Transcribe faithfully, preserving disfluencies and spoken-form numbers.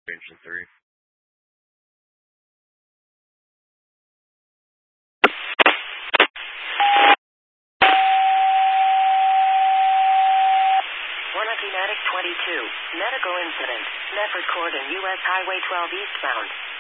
Engine three. one Atlantic twenty-two, medical incident, Medford Court and U S Highway twelve eastbound.